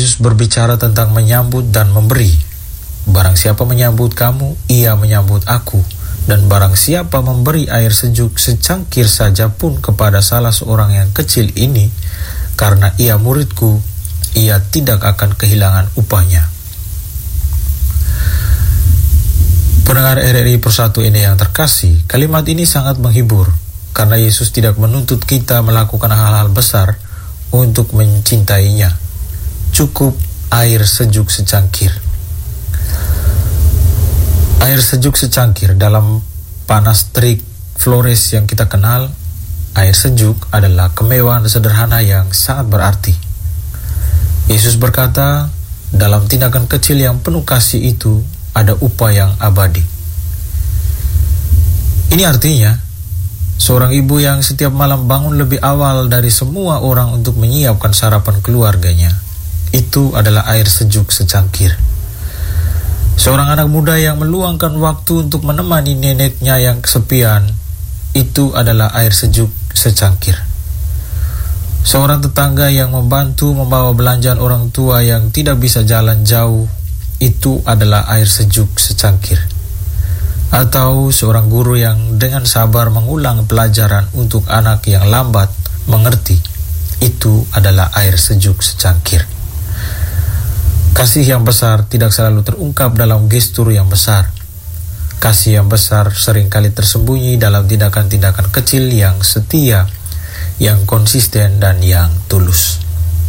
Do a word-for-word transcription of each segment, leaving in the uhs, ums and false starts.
Yesus berbicara tentang menyambut dan memberi. Barang siapa menyambut kamu, ia menyambut aku. Dan barang siapa memberi air sejuk secangkir saja pun kepada salah seorang yang kecil ini, karena ia muridku, ia tidak akan kehilangan upahnya. Pendengar R R I Persatu ini yang terkasih, kalimat ini sangat menghibur, karena Yesus tidak menuntut kita melakukan hal-hal besar untuk mencintainya. Cukup air sejuk secangkir. Air sejuk secangkir dalam panas terik Flores yang kita kenal, air sejuk adalah kemewahan sederhana yang sangat berarti. Yesus berkata, dalam tindakan kecil yang penuh kasih itu ada upah yang abadi. Ini artinya, seorang ibu yang setiap malam bangun lebih awal dari semua orang untuk menyiapkan sarapan keluarganya, itu adalah air sejuk secangkir. Seorang anak muda yang meluangkan waktu untuk menemani neneknya yang kesepian, itu adalah air sejuk secangkir. Seorang tetangga yang membantu membawa belanjaan orang tua yang tidak bisa jalan jauh, itu adalah air sejuk secangkir. Atau seorang guru yang dengan sabar mengulang pelajaran untuk anak yang lambat mengerti, itu adalah air sejuk secangkir. Kasih yang besar tidak selalu terungkap dalam gestur yang besar. Kasih yang besar seringkali tersembunyi dalam tindakan-tindakan kecil yang setia, yang konsisten, dan yang tulus.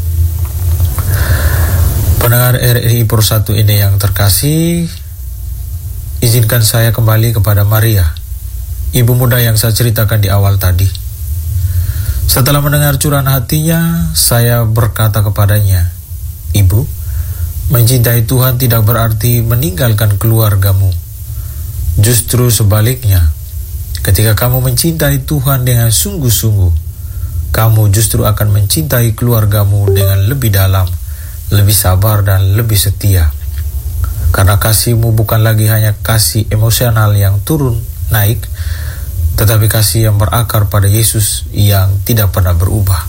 Pendengar R R I Persatu ini yang terkasih, izinkan saya kembali kepada Maria, ibu muda yang saya ceritakan di awal tadi. Setelah mendengar curahan hatinya, saya berkata kepadanya, "Ibu, mencintai Tuhan tidak berarti meninggalkan keluargamu. Justru sebaliknya, ketika kamu mencintai Tuhan dengan sungguh-sungguh, kamu justru akan mencintai keluargamu dengan lebih dalam, lebih sabar, dan lebih setia. Karena kasihmu bukan lagi hanya kasih emosional yang turun naik, tetapi kasih yang berakar pada Yesus yang tidak pernah berubah."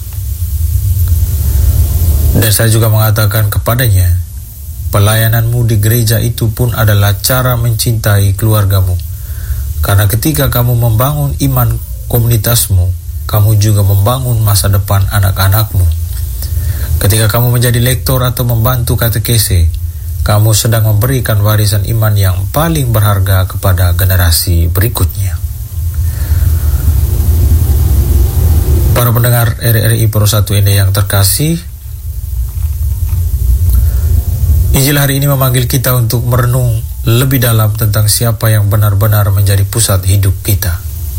Dan saya juga mengatakan kepadanya, pelayananmu di gereja itu pun adalah cara mencintai keluargamu. Karena ketika kamu membangun iman komunitasmu, kamu juga membangun masa depan anak-anakmu. Ketika kamu menjadi lektor atau membantu katekese, kamu sedang memberikan warisan iman yang paling berharga kepada generasi berikutnya. Para pendengar R R I Persatu ini yang terkasih, Injil hari ini memanggil kita untuk merenung lebih dalam tentang siapa yang benar-benar menjadi pusat hidup kita.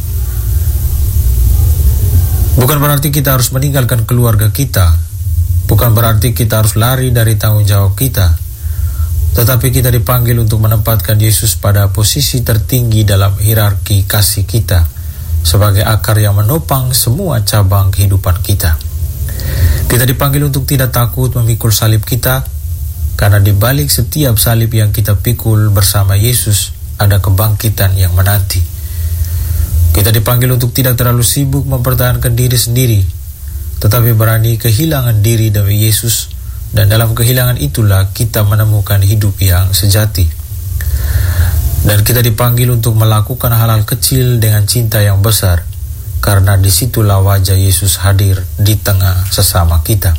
Bukan berarti kita harus meninggalkan keluarga kita, bukan berarti kita harus lari dari tanggung jawab kita, tetapi kita dipanggil untuk menempatkan Yesus pada posisi tertinggi dalam hierarki kasih kita, sebagai akar yang menopang semua cabang kehidupan kita. Kita dipanggil untuk tidak takut memikul salib kita, karena di balik setiap salib yang kita pikul bersama Yesus ada kebangkitan yang menanti. Kita dipanggil untuk tidak terlalu sibuk mempertahankan diri sendiri, tetapi berani kehilangan diri demi Yesus, dan dalam kehilangan itulah kita menemukan hidup yang sejati. Dan kita dipanggil untuk melakukan hal-hal kecil dengan cinta yang besar, karena disitulah wajah Yesus hadir di tengah sesama kita.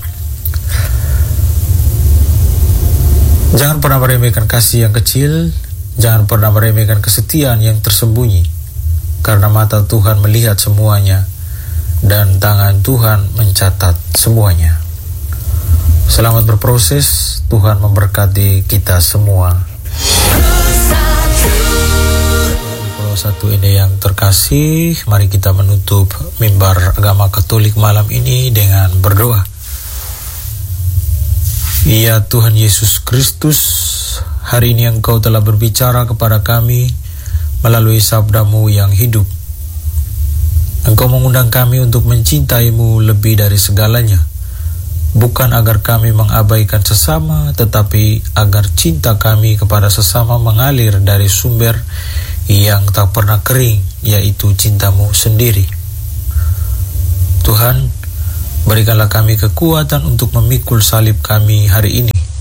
Jangan pernah meremehkan kasih yang kecil, jangan pernah meremehkan kesetiaan yang tersembunyi, karena mata Tuhan melihat semuanya, dan tangan Tuhan mencatat semuanya. Selamat berproses, Tuhan memberkati kita semua. Persatu ini yang terkasih, mari kita menutup mimbar agama Katolik malam ini dengan berdoa. Ya Tuhan Yesus Kristus, hari ini Engkau telah berbicara kepada kami melalui sabda-Mu yang hidup. Engkau mengundang kami untuk mencintai-Mu lebih dari segalanya, bukan agar kami mengabaikan sesama, tetapi agar cinta kami kepada sesama mengalir dari sumber yang tak pernah kering, yaitu cinta-Mu sendiri. Tuhan, berikanlah kami kekuatan untuk memikul salib kami hari ini,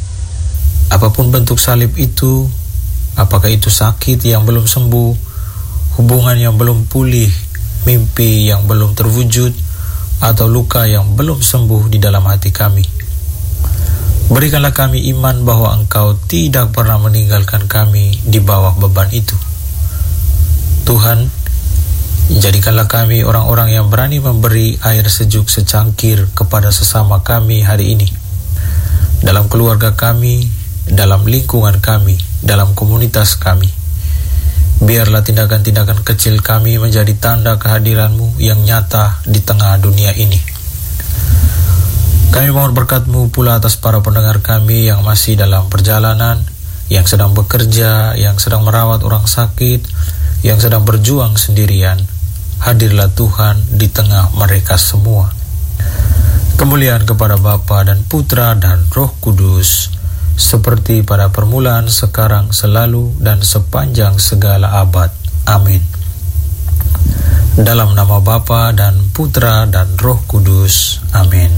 Apapun bentuk salib itu, apakah itu sakit yang belum sembuh, hubungan yang belum pulih, mimpi yang belum terwujud, atau luka yang belum sembuh di dalam hati kami. Berikanlah kami iman bahwa Engkau tidak pernah meninggalkan kami di bawah beban itu. Tuhan, jadikanlah kami orang-orang yang berani memberi air sejuk secangkir kepada sesama kami hari ini. Dalam keluarga kami, dalam lingkungan kami, dalam komunitas kami. Biarlah tindakan-tindakan kecil kami menjadi tanda kehadiran-Mu yang nyata di tengah dunia ini. Kami mohon berkat-Mu pula atas para pendengar kami yang masih dalam perjalanan, yang sedang bekerja, yang sedang merawat orang sakit, yang sedang berjuang sendirian. Hadirlah Tuhan di tengah mereka semua. Kemuliaan kepada Bapa dan Putra dan Roh Kudus, seperti pada permulaan, sekarang, selalu, dan sepanjang segala abad. Amin. Dalam nama Bapa dan Putra dan Roh Kudus. Amin.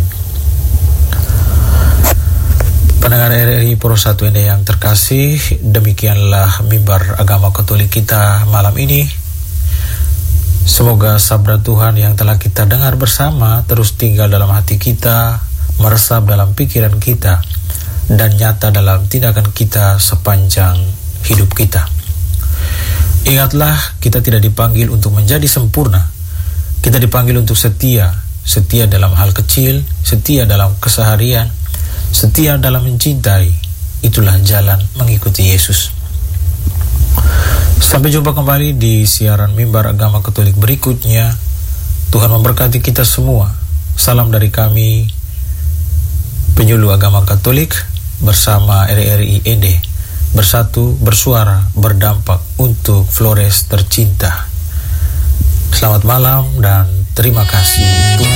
Pendengar R R I Pro satu N D yang terkasih, demikianlah mimbar agama Katolik kita malam ini. Semoga sabda Tuhan yang telah kita dengar bersama terus tinggal dalam hati kita, meresap dalam pikiran kita, dan nyata dalam tindakan kita sepanjang hidup kita. Ingatlah, kita tidak dipanggil untuk menjadi sempurna. Kita dipanggil untuk setia, setia dalam hal kecil, setia dalam keseharian, setia dalam mencintai. Itulah jalan mengikuti Yesus. Sampai jumpa kembali di siaran mimbar agama Katolik berikutnya. Tuhan memberkati kita semua. Salam dari kami, penyuluh agama Katolik, bersama R R I E D, bersatu, bersuara, berdampak untuk Flores tercinta. Selamat malam dan terima kasih.